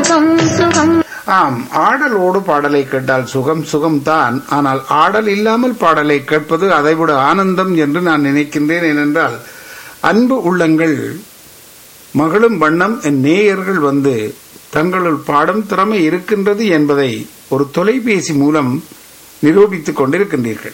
சுகம் சுகம். ஆம், ஆடலோடு பாடலை கேட்டால் சுகம் சுகம்தான். ஆனால் ஆடல் இல்லாமல் பாடலை கேட்பது அதைவிட ஆனந்தம் என்று நான் நினைக்கின்றேன். ஏனென்றால் அன்பு உள்ளங்கள் மகளும் வண்ணம் என் நேயர்கள் வந்து தங்களுள் பாடும் திறமை இருக்கின்றது என்பதை ஒரு தொலைபேசி மூலம் நிரூபித்துக் கொண்டிருக்கின்றீர்கள்.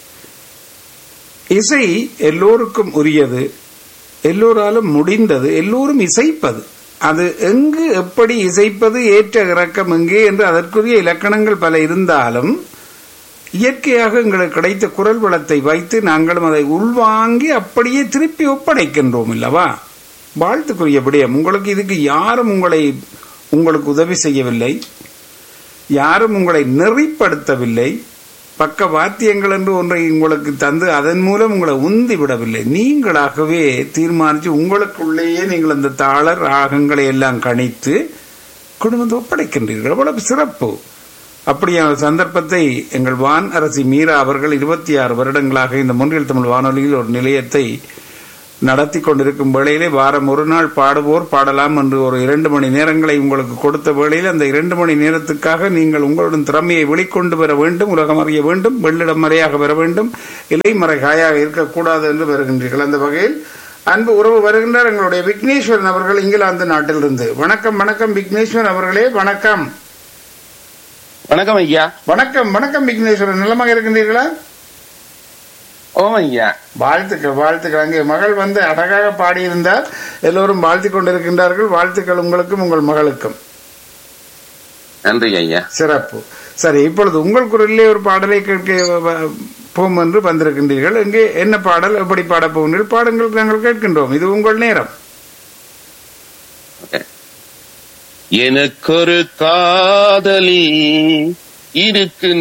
இசை எல்லோருக்கும் உரியது, எல்லோராலும் முடிந்தது, எல்லோரும் இசைப்பது. அது எங்கு எப்படி இசைப்பது, ஏற்ற இறக்கம் எங்கே என்று அதற்குரிய இலக்கணங்கள் பல இருந்தாலும் இயற்கையாக எங்களுக்கு கிடைத்த குரல் வளத்தை வைத்து நாங்களும் அதை உள்வாங்கி அப்படியே திருப்பி ஒப்படைக்கின்றோம் இல்லவா? வாழ்த்துக்குரிய விடயம். உங்களுக்கு இதுக்கு யாரும் உங்களுக்கு உதவி செய்யவில்லை, யாரும் உங்களை நெறிப்படுத்தவில்லை, பக்க வாத்தியங்கள் என்று ஒன்றை உங்களுக்கு தந்து அதன் மூலம் உங்களை உந்தி விடவில்லை. நீங்களாகவே தீர்மானித்து உங்களுக்குள்ளேயே நீங்கள் அந்த தாள ராகங்களை எல்லாம் கணித்து குடும்பத்தை ஒப்படைக்கின்றீர்கள். அவ்வளவு சிறப்பு. அப்படியான சந்தர்ப்பத்தை எங்கள் வான் அரசி மீரா அவர்கள் 26 வருடங்களாக இந்த மொன்றியல் தமிழ் வானொலியில் ஒரு நிலையத்தை நடத்தி கொண்டிருக்கும் வேளையிலே வாரம் ஒரு நாள் பாடுவோர் பாடலாம் என்று ஒரு 2 மணி நேரங்களை உங்களுக்கு கொடுத்த வேளையில் அந்த 2 மணி நேரத்துக்காக நீங்கள் உங்களுடன் திறமையை வெளிக்கொண்டு வர வேண்டும், உலகம் அறிய வேண்டும், வெள்ளிடம் மறையாக வர வேண்டும், இலைமறை காயாக இருக்கக்கூடாது என்று வருகின்றீர்கள். அந்த வகையில் அன்பு உறவு வருகின்றார் எங்களுடைய விக்னேஸ்வரன் அவர்கள் இங்கிலாந்து நாட்டிலிருந்து. வணக்கம் வணக்கம் விக்னேஸ்வரன் அவர்களே, வணக்கம். வணக்கம் ஐயா. வணக்கம் வணக்கம் விக்னேஸ்வரன், நலமாக இருக்கின்றீர்களா? வாழ்த்துக்கள் வாழ்த்துக்கள். அங்கே மகள் வந்து அழகாக பாடியிருந்தார், எல்லோரும் வாழ்த்திக் கொண்டிருக்கின்றார்கள். வாழ்த்துக்கள் உங்களுக்கும் உங்கள் மகளுக்கும். நன்றி ஐயா. சிறப்பு. சரி, இப்பொழுது உங்கள் குரலிலே ஒரு பாடலை கேட்க போம் என்று வந்திருக்கின்றீர்கள். இங்கே என்ன பாடல், எப்படி பாட போகின்றீர்கள்? பாடங்கள் நாங்கள் கேட்கின்றோம். இது உங்கள் நேரம். எனக்கொரு காதலி இருக்கு